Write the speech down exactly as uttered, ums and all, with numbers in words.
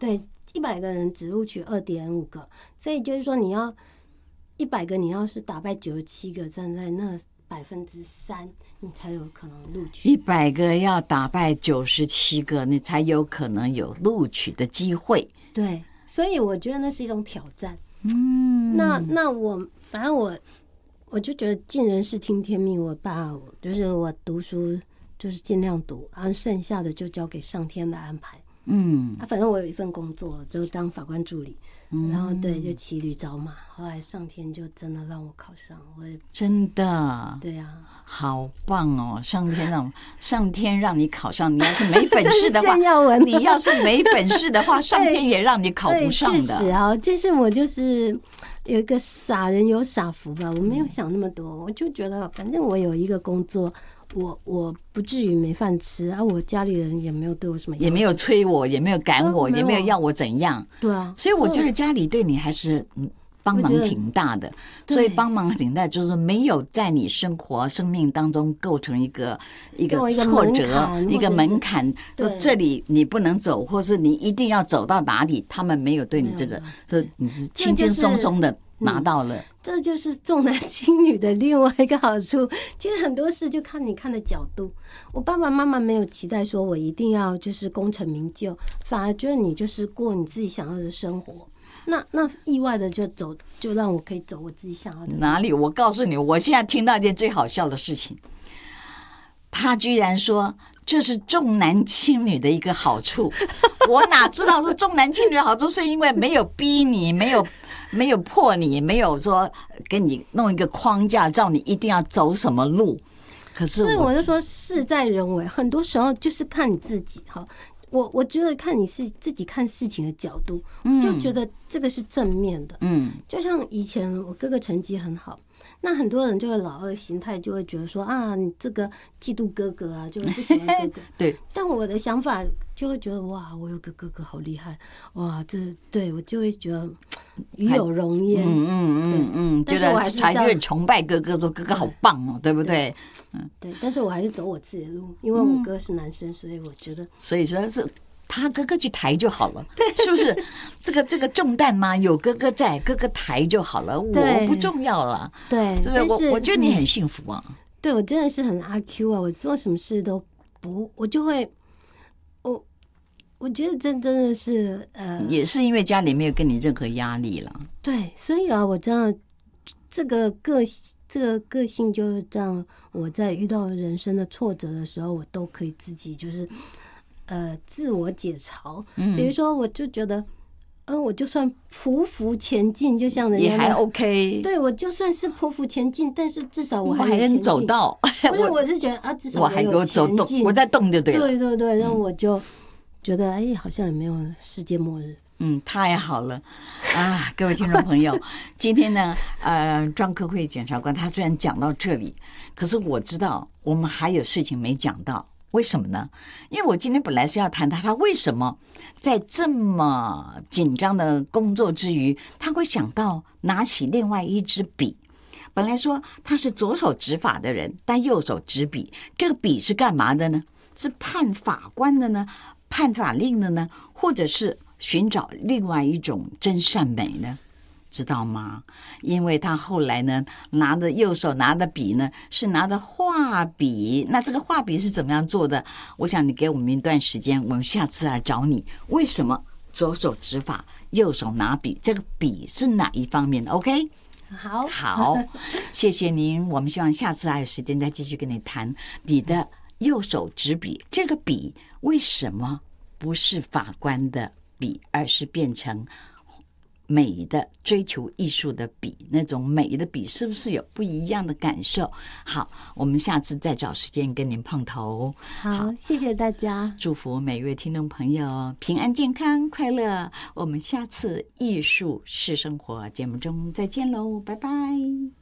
对，一百个人只录取二点五个，所以就是说你要一百个，你要是打败九十七个，站在那百分之三，你才有可能录取。 一百个要打败九十七个，你才有可能有录取的机会。 对，所以我觉得那是一种挑战。 嗯， 那那我反正我我就觉得尽人事听天命，我爸就是我读书就是尽量读，然后剩下的就交给上天来安排。 嗯， 啊，反正我有一份工作，就当法官助理， 嗯、 然后对，就骑驴找马。后来上天就真的让我考上，我也真的， 对呀、啊， 好棒哦！上天让上天让你考上，你要是没本事的话，你要是没本事的话，上天也让你考不上的。 是啊，就是我就是有一个傻人有傻福吧，我没有想那么多，我就觉得反正我有一个工作。我我不至于没饭吃啊！我家里人也没有对我什么， 也没有催我，也没有赶我，也没有要我怎样。 对啊， 所以我觉得家里对你还是帮忙挺大的。所以帮忙挺大，就是没有在你生活生命当中构成一个一个挫折、一个门槛。说这里你不能走，或是你一定要走到哪里，他们没有对你这个，这你是轻轻松松的拿到了。 这就是重男轻女的另外一个好处。其实很多事就看你看的角度。我爸爸妈妈没有期待说我一定要就是功成名就，反而觉得你就是过你自己想要的生活。那那意外的就走，就让我可以走我自己想要的。 哪里？我告诉你，我现在听到一件最好笑的事情。他居然说这是重男轻女的一个好处。我哪知道是重男轻女的好处，是因为没有逼你，没有没有迫你，没有说给你弄一个框架，叫你一定要走什么路。可是所以我就说事在人为，很多时候就是看你自己哈。我我觉得看你是自己看事情的角度，就觉得这个是正面的。嗯，就像以前我哥哥成绩很好，那很多人就会老二心态，就会觉得说啊，你这个嫉妒哥哥啊，就不喜欢哥哥。 对， 但我的想法就会觉得哇，我有个哥哥好厉害，哇，这对我就会觉得与有荣焉。 嗯嗯嗯嗯，觉得才就会崇拜哥哥，说哥哥好棒哦，对不对？ 嗯，对。但是我还是走我自己的路，因为我哥是男生，所以我觉得， 所以说是。他哥哥去抬就好了，是不是？这个这个重担嘛，有哥哥在，哥哥抬就好了，我不重要了。 对， 这个我我觉得你很幸福啊。 对，我真的是很阿 Q 啊，我做什么事都不，我就会，我我觉得这真的是呃， 也是因为家里没有给你任何压力了。 对，所以啊，我这样这个个这个个性就是这样，我在遇到人生的挫折的时候，我都可以自己就是。呃，自我解嘲，比如说，我就觉得，呃，我就算匍匐前进，就像人家也还 OK。 对，我就算是匍匐前进，但是至少我还能走到。 不是，我是觉得啊，至少我还有走动，我在动就对了。 对对对，然后我就觉得，哎，好像也没有世界末日。 嗯，太好了啊！各位听众朋友，今天呢，呃，庄科慧检察官他虽然讲到这里，可是我知道我们还有事情没讲到。为什么呢？因为我今天本来是要谈他，他为什么在这么紧张的工作之余，他会想到拿起另外一支笔。本来说他是左手执法的人，但右手执笔，这个笔是干嘛的呢？是判法官的呢？判法令的呢？或者是寻找另外一种真善美呢？知道吗？因为他后来呢，拿的右手拿的笔呢，是拿的画笔。那这个画笔是怎么样做的？我想你给我们一段时间，我们下次来找你。为什么左手执法，右手拿笔？这个笔是哪一方面的 ？OK？ 好， 好，谢谢您。我们希望下次还有时间再继续跟你谈你的右手执笔。这个笔为什么不是法官的笔，而是变成美的追求艺术的笔？那种美的笔是不是有不一样的感受？好，我们下次再找时间跟您碰头。 好，好，谢谢大家， 祝福每一位听众朋友平安健康快乐。我们下次艺术是生活节目中再见喽，拜拜。